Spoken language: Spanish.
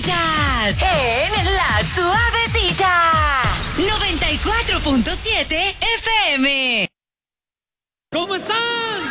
Suavecitas en La Suavecita 94.7 FM. ¿Cómo están?